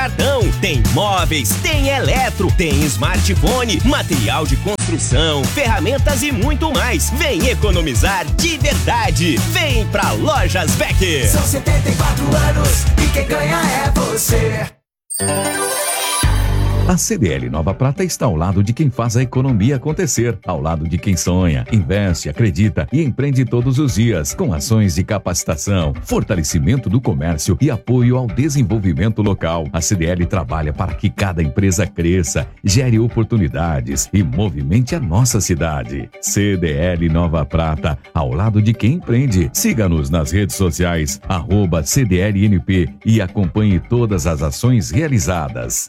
Cartão, tem móveis, tem eletro, tem smartphone, material de construção, ferramentas e muito mais. Vem economizar de verdade. Vem pra Lojas Becker. São 74 anos e quem ganha é você. A CDL Nova Prata está ao lado de quem faz a economia acontecer, ao lado de quem sonha, investe, acredita e empreende todos os dias, com ações de capacitação, fortalecimento do comércio e apoio ao desenvolvimento local. A CDL trabalha para que cada empresa cresça, gere oportunidades e movimente a nossa cidade. CDL Nova Prata, ao lado de quem empreende. Siga-nos nas redes sociais, @CDLNP e acompanhe todas as ações realizadas.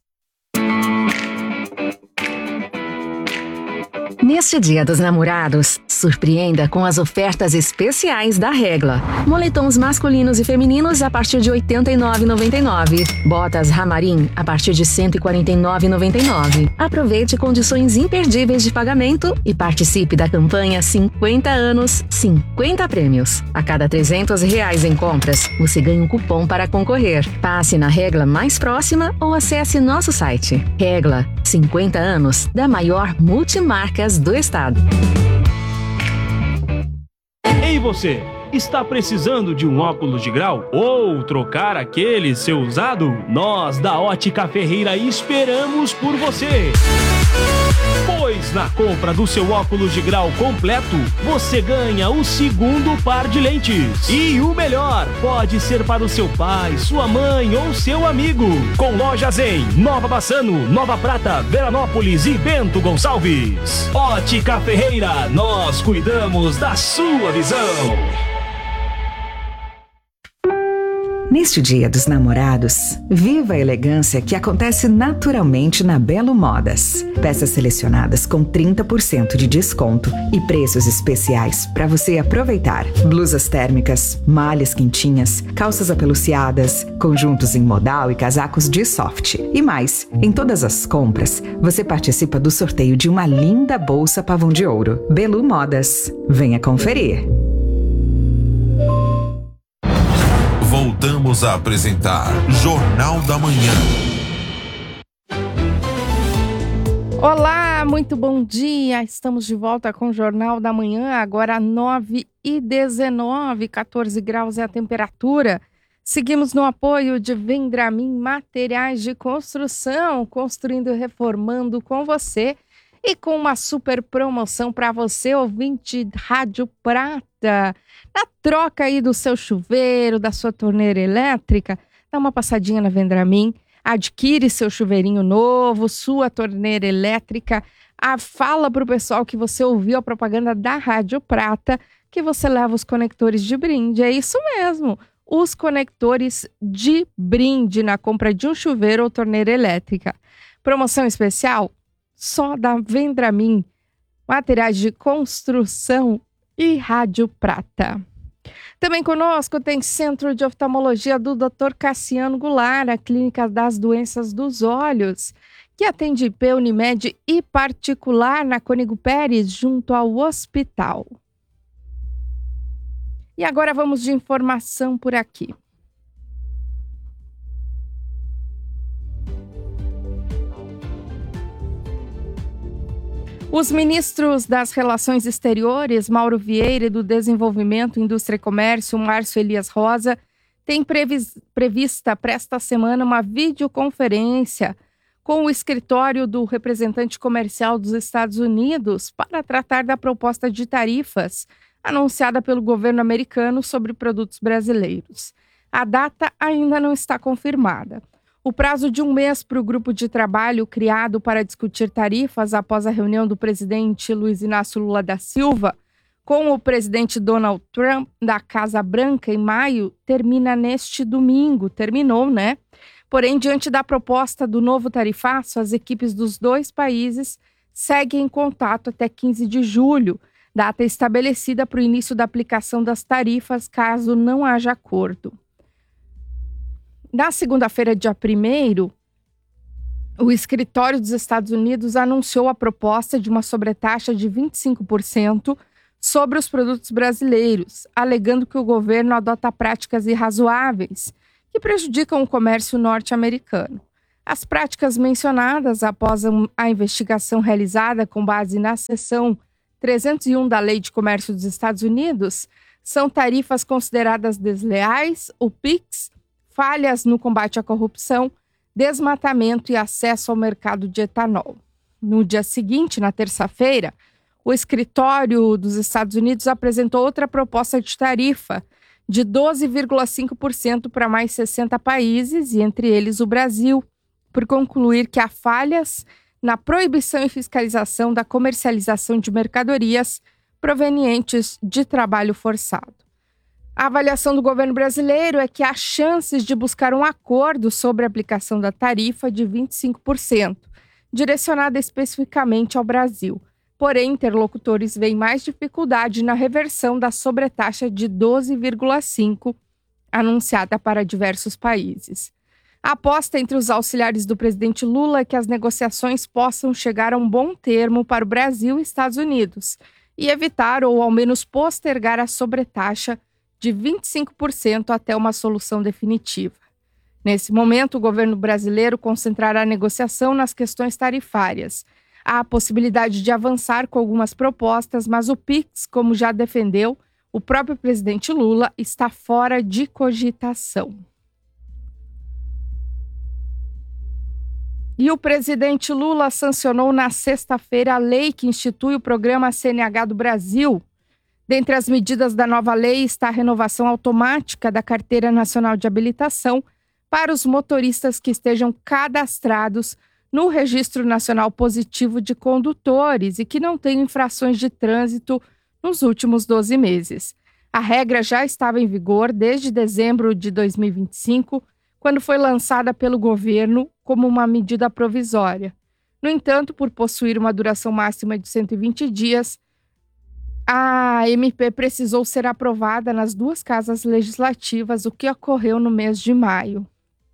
Neste Dia dos Namorados, surpreenda com as ofertas especiais da Regla. Moletons masculinos e femininos a partir de R$ 89,99. Botas Ramarim a partir de R$ 149,99. Aproveite condições imperdíveis de pagamento e participe da campanha 50 anos, 50 prêmios. A cada R$ 300 em compras, você ganha um cupom para concorrer. Passe na Regla mais próxima ou acesse nosso site. Regla, 50 anos da maior multimarcas do estado. Ei você, está precisando de um óculos de grau? Ou trocar aquele seu usado? Nós da Ótica Ferreira esperamos por você! Pois na compra do seu óculos de grau completo, você ganha o segundo par de lentes. E o melhor, pode ser para o seu pai, sua mãe ou seu amigo. Com lojas em Nova Bassano, Nova Prata, Veranópolis e Bento Gonçalves. Ótica Ferreira, nós cuidamos da sua visão. Neste Dia dos Namorados, viva a elegância que acontece naturalmente na Belo Modas. Peças selecionadas com 30% de desconto e preços especiais para você aproveitar. Blusas térmicas, malhas quentinhas, calças apeluciadas, conjuntos em modal e casacos de soft. E mais, em todas as compras, você participa do sorteio de uma linda bolsa pavão de ouro. Belo Modas. Venha conferir. Voltamos a apresentar Jornal da Manhã. Olá, muito bom dia. Estamos de volta com o Jornal da Manhã, agora 9h19, 14 graus é a temperatura. Seguimos no apoio de Vendramin Materiais de Construção, construindo e reformando com você. E com uma super promoção para você, ouvinte Rádio Prata. Na troca aí do seu chuveiro, da sua torneira elétrica, dá uma passadinha na Vendramin, adquire seu chuveirinho novo, sua torneira elétrica. Fala para o pessoal que você ouviu a propaganda da Rádio Prata, que você leva os conectores de brinde. É isso mesmo, os conectores de brinde na compra de um chuveiro ou torneira elétrica. Promoção especial? Só da Vendramin, Materiais de Construção e Rádio Prata. Também conosco tem Centro de Oftalmologia do Dr. Cassiano Goulart, a Clínica das Doenças dos Olhos, que atende IP, Unimed e particular na Cônigo Pérez, junto ao hospital. E agora vamos de informação por aqui. Os ministros das Relações Exteriores, Mauro Vieira, e do Desenvolvimento, Indústria e Comércio, Márcio Elias Rosa, têm prevista para esta semana uma videoconferência com o escritório do representante comercial dos Estados Unidos para tratar da proposta de tarifas anunciada pelo governo americano sobre produtos brasileiros. A data ainda não está confirmada. O prazo de um mês para o grupo de trabalho criado para discutir tarifas após a reunião do presidente Luiz Inácio Lula da Silva com o presidente Donald Trump da Casa Branca em maio termina neste domingo. Terminou, né? Porém, diante da proposta do novo tarifaço, as equipes dos dois países seguem em contato até 15 de julho, data estabelecida para o início da aplicação das tarifas caso não haja acordo. Na segunda-feira, dia 1º, o escritório dos Estados Unidos anunciou a proposta de uma sobretaxa de 25% sobre os produtos brasileiros, alegando que o governo adota práticas irrazoáveis que prejudicam o comércio norte-americano. As práticas mencionadas após a investigação realizada com base na seção 301 da Lei de Comércio dos Estados Unidos são tarifas consideradas desleais, o PIX, falhas no combate à corrupção, desmatamento e acesso ao mercado de etanol. No dia seguinte, na terça-feira, o escritório dos Estados Unidos apresentou outra proposta de tarifa de 12,5% para mais 60 países, e entre eles o Brasil, por concluir que há falhas na proibição e fiscalização da comercialização de mercadorias provenientes de trabalho forçado. A avaliação do governo brasileiro é que há chances de buscar um acordo sobre a aplicação da tarifa de 25%, direcionada especificamente ao Brasil. Porém, interlocutores veem mais dificuldade na reversão da sobretaxa de 12,5% anunciada para diversos países. A aposta entre os auxiliares do presidente Lula é que as negociações possam chegar a um bom termo para o Brasil e Estados Unidos e evitar ou ao menos postergar a sobretaxa de 25% até uma solução definitiva. Nesse momento, o governo brasileiro concentrará a negociação nas questões tarifárias. Há a possibilidade de avançar com algumas propostas, mas o PIX, como já defendeu o próprio presidente Lula, está fora de cogitação. E o presidente Lula sancionou na sexta-feira a lei que institui o programa CNH do Brasil. Dentre as medidas da nova lei está a renovação automática da Carteira Nacional de Habilitação para os motoristas que estejam cadastrados no Registro Nacional Positivo de Condutores e que não tenham infrações de trânsito nos últimos 12 meses. A regra já estava em vigor desde dezembro de 2025, quando foi lançada pelo governo como uma medida provisória. No entanto, por possuir uma duração máxima de 120 dias, a MP precisou ser aprovada nas duas casas legislativas, o que ocorreu no mês de maio.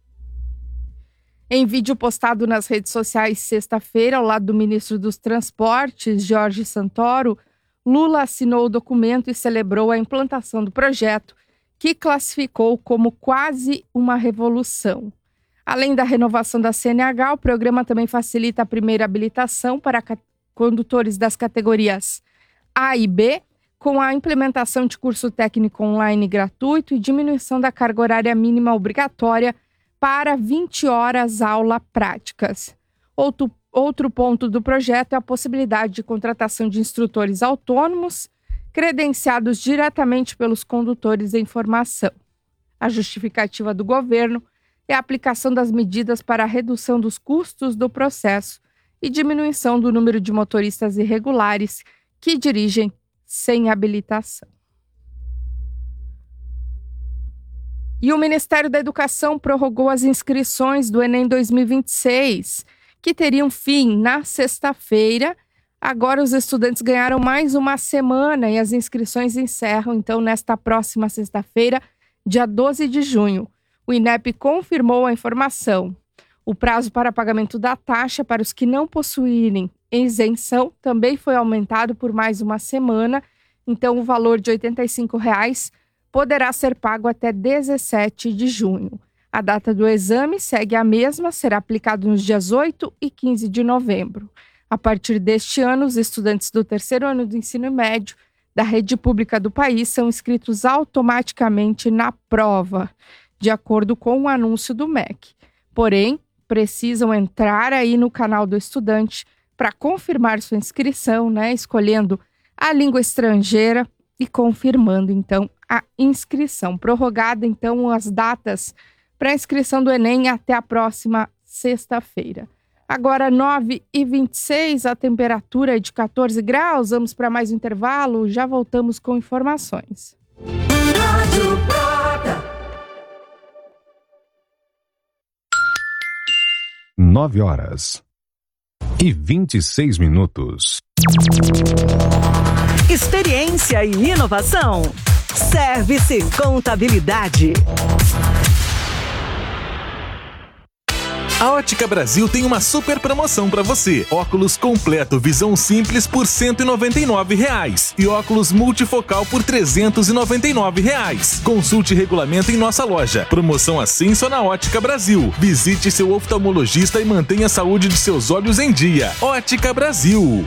Em vídeo postado nas redes sociais sexta-feira, ao lado do ministro dos Transportes, Jorge Santoro, Lula assinou o documento e celebrou a implantação do projeto, que classificou como quase uma revolução. Além da renovação da CNH, o programa também facilita a primeira habilitação para condutores das categorias A e B, com a implementação de curso técnico online gratuito e diminuição da carga horária mínima obrigatória para 20 horas aula práticas. Outro ponto do projeto é a possibilidade de contratação de instrutores autônomos, credenciados diretamente pelos condutores em formação. A justificativa do governo é a aplicação das medidas para a redução dos custos do processo e diminuição do número de motoristas irregulares que dirigem sem habilitação. E o Ministério da Educação prorrogou as inscrições do Enem 2026, que teriam fim na sexta-feira. Agora os estudantes ganharam mais uma semana e as inscrições encerram, então, nesta próxima sexta-feira, dia 12 de junho. O INEP confirmou a informação. O prazo para pagamento da taxa para os que não possuírem isenção também foi aumentado por mais uma semana, então o valor de R$ 85,00 poderá ser pago até 17 de junho. A data do exame segue a mesma, será aplicado nos dias 8 e 15 de novembro. A partir deste ano, os estudantes do terceiro ano do ensino médio da rede pública do país são inscritos automaticamente na prova, de acordo com o anúncio do MEC. Porém, precisam entrar aí no canal do estudante para confirmar sua inscrição, escolhendo a língua estrangeira e confirmando, então, a inscrição. Prorrogada, então, as datas para a inscrição do Enem até a próxima sexta-feira. Agora, 9h26, a temperatura é de 14 graus. Vamos para mais um intervalo. Já voltamos com informações. 9h26. Experiência e inovação. Service Contabilidade. A Ótica Brasil tem uma super promoção para você. Óculos completo visão simples por R$ 199,00 e óculos multifocal por R$ 399,00. Consulte regulamento em nossa loja. Promoção assim só na Ótica Brasil. Visite seu oftalmologista e mantenha a saúde de seus olhos em dia. Ótica Brasil.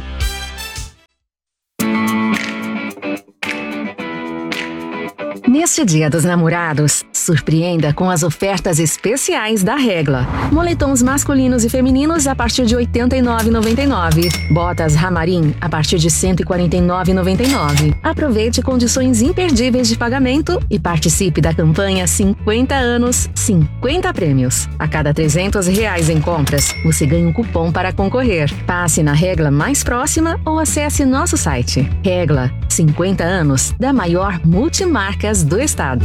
Neste Dia dos Namorados, surpreenda com as ofertas especiais da Regla. Moletons masculinos e femininos a partir de R$ 89,99. Botas Ramarim a partir de R$ 149,99. Aproveite condições imperdíveis de pagamento e participe da campanha 50 anos, 50 prêmios. A cada R$ 300 em compras, você ganha um cupom para concorrer. Passe na Regla mais próxima ou acesse nosso site. Regla, 50 anos da maior multimarcas do estado.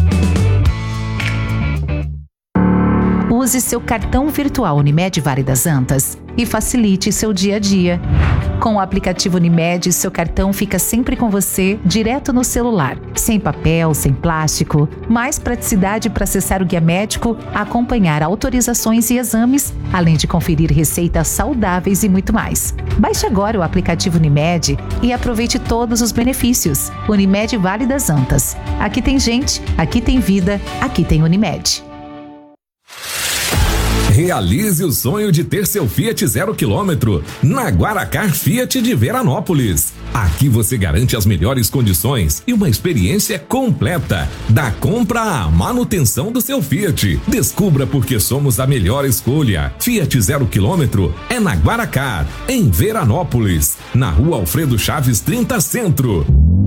Use seu cartão virtual Unimed Válidas Antas e facilite seu dia a dia. Com o aplicativo Unimed, seu cartão fica sempre com você, direto no celular. Sem papel, sem plástico. Mais praticidade para acessar o guia médico, acompanhar autorizações e exames, além de conferir receitas saudáveis e muito mais. Baixe agora o aplicativo Unimed e aproveite todos os benefícios. Unimed Válidas Antas. Aqui tem gente, aqui tem vida, aqui tem Unimed. Realize o sonho de ter seu Fiat 0 km na Guaracar Fiat de Veranópolis. Aqui você garante as melhores condições e uma experiência completa, da compra à manutenção do seu Fiat. Descubra por que somos a melhor escolha. Fiat 0 km é na Guaracar, em Veranópolis, na Rua Alfredo Chaves 30 Centro.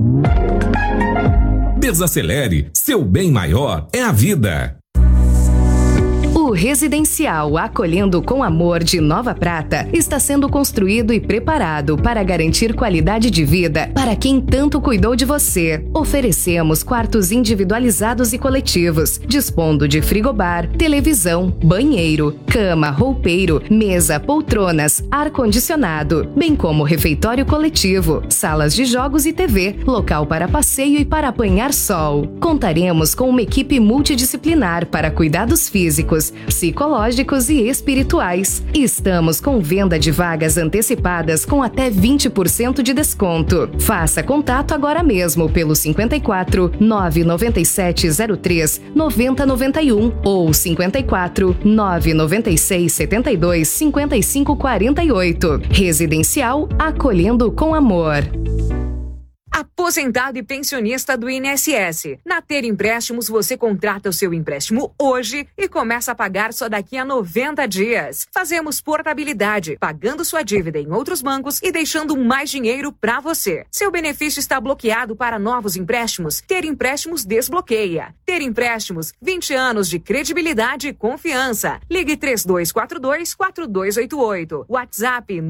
Desacelere, seu bem maior é a vida. O Residencial Acolhendo com Amor de Nova Prata está sendo construído e preparado para garantir qualidade de vida para quem tanto cuidou de você. Oferecemos quartos individualizados e coletivos, dispondo de frigobar, televisão, banheiro, cama, roupeiro, mesa, poltronas, ar-condicionado, bem como refeitório coletivo, salas de jogos e TV, local para passeio e para apanhar sol. Contaremos com uma equipe multidisciplinar para cuidados físicos, psicológicos e espirituais. Estamos com venda de vagas antecipadas com até 20% de desconto. Faça contato agora mesmo pelo 54 997 03 9091 ou 54 996 72 55 48. Residencial Acolhendo com Amor. Aposentado e pensionista do INSS. Na Ter Empréstimos, você contrata o seu empréstimo hoje e começa a pagar só daqui a 90 dias. Fazemos portabilidade, pagando sua dívida em outros bancos e deixando mais dinheiro para você. Seu benefício está bloqueado para novos empréstimos? Ter Empréstimos desbloqueia. Ter Empréstimos, 20 anos de credibilidade e confiança. Ligue 3242-4288. WhatsApp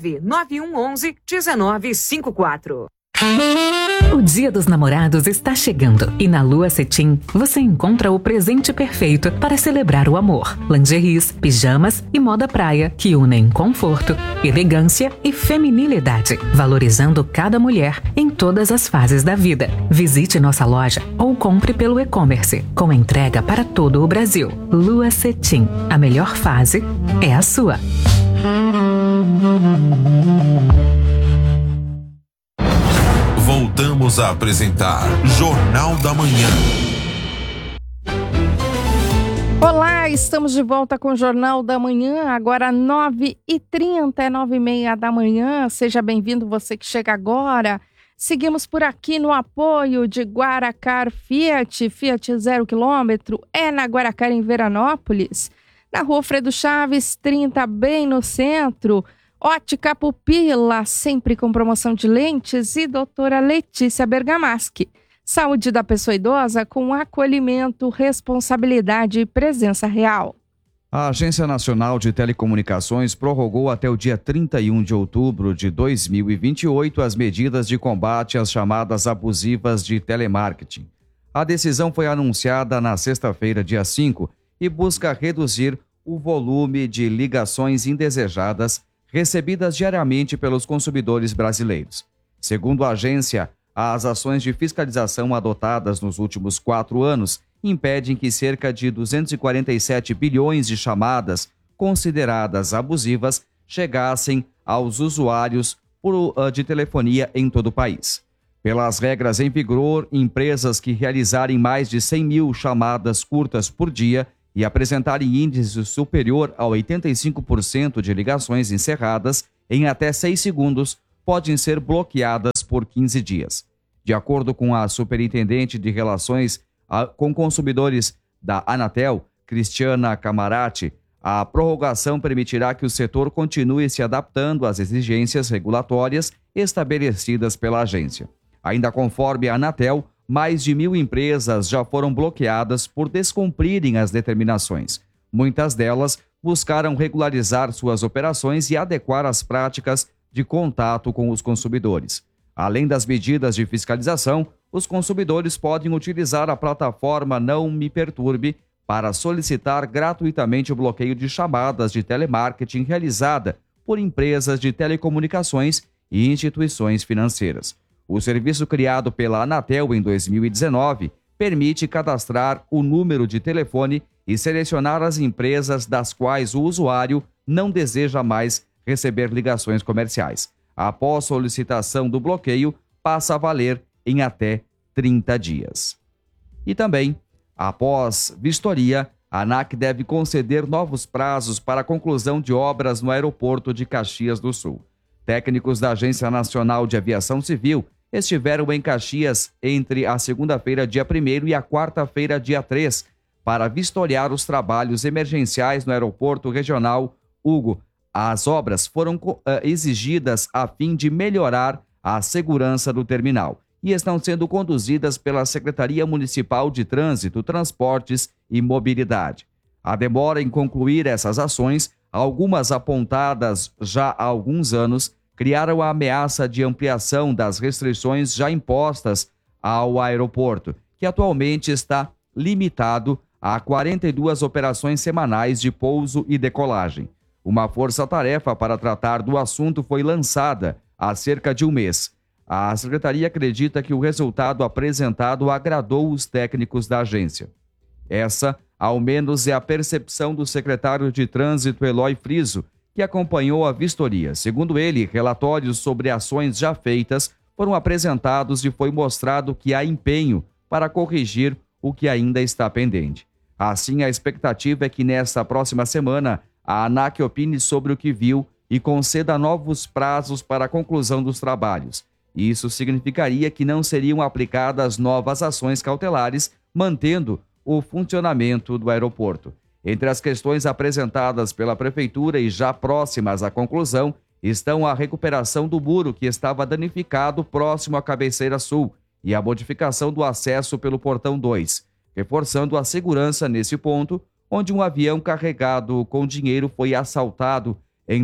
99111-1954. O Dia dos Namorados está chegando e na Lua Cetim você encontra o presente perfeito para celebrar o amor. Lingeries, pijamas e moda praia que unem conforto, elegância e feminilidade, valorizando cada mulher em todas as fases da vida. Visite nossa loja ou compre pelo e-commerce, com entrega para todo o Brasil. Lua Cetim, a melhor fase é a sua. Voltamos a apresentar Jornal da Manhã. Olá, estamos de volta com o Jornal da Manhã, agora 9h30, 9h30 da manhã. Seja bem-vindo você que chega agora. Seguimos por aqui no apoio de Guaracar Fiat 0 km, é na Guaracar em Veranópolis, na Rua Alfredo Chaves 30, bem no centro. Ótica Pupila, sempre com promoção de lentes, e doutora Letícia Bergamaschi. Saúde da pessoa idosa com acolhimento, responsabilidade e presença real. A Agência Nacional de Telecomunicações prorrogou até o dia 31 de outubro de 2028 as medidas de combate às chamadas abusivas de telemarketing. A decisão foi anunciada na sexta-feira, dia 5, e busca reduzir o volume de ligações indesejadas recebidas diariamente pelos consumidores brasileiros. Segundo a agência, as ações de fiscalização adotadas nos últimos 4 anos impedem que cerca de 247 bilhões de chamadas consideradas abusivas chegassem aos usuários de telefonia em todo o país. Pelas regras em vigor, empresas que realizarem mais de 100 mil chamadas curtas por dia e apresentarem índice superior a 85% de ligações encerradas em até 6 segundos podem ser bloqueadas por 15 dias. De acordo com a superintendente de Relações com Consumidores da Anatel, Cristiana Camarati, a prorrogação permitirá que o setor continue se adaptando às exigências regulatórias estabelecidas pela agência. Ainda conforme a Anatel, mais de 1.000 empresas já foram bloqueadas por descumprirem as determinações. Muitas delas buscaram regularizar suas operações e adequar as práticas de contato com os consumidores. Além das medidas de fiscalização, os consumidores podem utilizar a plataforma Não Me Perturbe para solicitar gratuitamente o bloqueio de chamadas de telemarketing realizada por empresas de telecomunicações e instituições financeiras. O serviço criado pela Anatel em 2019 permite cadastrar o número de telefone e selecionar as empresas das quais o usuário não deseja mais receber ligações comerciais. Após solicitação do bloqueio, passa a valer em até 30 dias. E também, após vistoria, a ANAC deve conceder novos prazos para a conclusão de obras no aeroporto de Caxias do Sul. Técnicos da Agência Nacional de Aviação Civil estiveram em Caxias entre a segunda-feira, dia 1º, e a quarta-feira, dia 3, para vistoriar os trabalhos emergenciais no aeroporto regional Hugo. As obras foram exigidas a fim de melhorar a segurança do terminal e estão sendo conduzidas pela Secretaria Municipal de Trânsito, Transportes e Mobilidade. A demora em concluir essas ações, algumas apontadas já há alguns anos, criaram a ameaça de ampliação das restrições já impostas ao aeroporto, que atualmente está limitado a 42 operações semanais de pouso e decolagem. Uma força-tarefa para tratar do assunto foi lançada há cerca de um mês. A Secretaria acredita que o resultado apresentado agradou os técnicos da agência. Essa, ao menos, é a percepção do secretário de Trânsito, Eloy Friso, que acompanhou a vistoria. Segundo ele, relatórios sobre ações já feitas foram apresentados e foi mostrado que há empenho para corrigir o que ainda está pendente. Assim, a expectativa é que nesta próxima semana a ANAC opine sobre o que viu e conceda novos prazos para a conclusão dos trabalhos. Isso significaria que não seriam aplicadas novas ações cautelares, mantendo o funcionamento do aeroporto. Entre as questões apresentadas pela Prefeitura e já próximas à conclusão, estão a recuperação do muro que estava danificado próximo à cabeceira sul e a modificação do acesso pelo portão 2, reforçando a segurança nesse ponto, onde um avião carregado com dinheiro foi assaltado em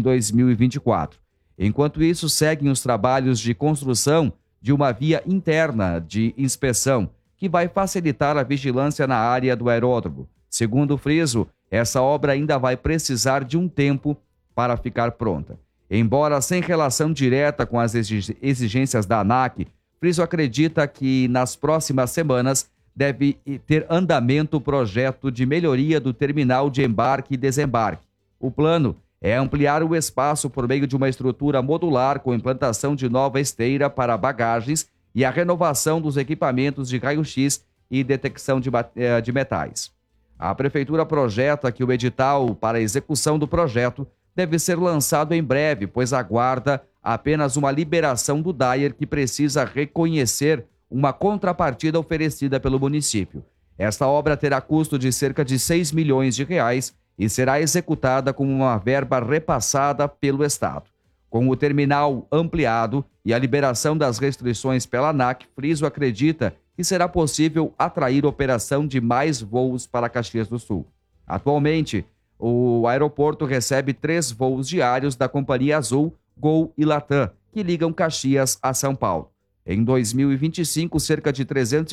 2024. Enquanto isso, seguem os trabalhos de construção de uma via interna de inspeção, que vai facilitar a vigilância na área do aeródromo. Segundo o Friso, essa obra ainda vai precisar de um tempo para ficar pronta. Embora sem relação direta com as exigências da ANAC, Friso acredita que nas próximas semanas deve ter andamento o projeto de melhoria do terminal de embarque e desembarque. O plano é ampliar o espaço por meio de uma estrutura modular com implantação de nova esteira para bagagens e a renovação dos equipamentos de raio-x e detecção de metais. A Prefeitura projeta que o edital para a execução do projeto deve ser lançado em breve, pois aguarda apenas uma liberação do DAER, que precisa reconhecer uma contrapartida oferecida pelo município. Esta obra terá custo de cerca de 6 milhões de reais e será executada com uma verba repassada pelo Estado. Com o terminal ampliado e a liberação das restrições pela ANAC, Friso acredita que será possível atrair operação de mais voos para Caxias do Sul. Atualmente, o aeroporto recebe 3 voos diários da Companhia Azul, Gol e Latam, que ligam Caxias a São Paulo. Em 2025, cerca de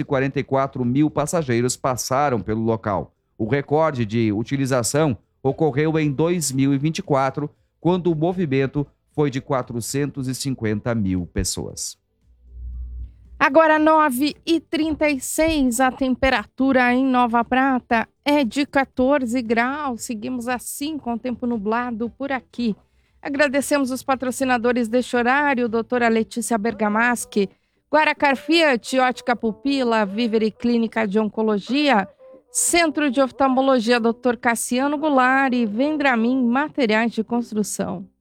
344 mil passageiros passaram pelo local. O recorde de utilização ocorreu em 2024, quando o movimento foi de 450 mil pessoas. Agora 9h36, a temperatura em Nova Prata é de 14 graus. Seguimos assim com o tempo nublado por aqui. Agradecemos os patrocinadores deste horário, doutora Letícia Bergamaschi, Guaracar Fiat, Ótica Pupila, Vivere Clínica de Oncologia, Centro de Oftalmologia Dr. Cassiano Goulart e Vendramin Materiais de Construção.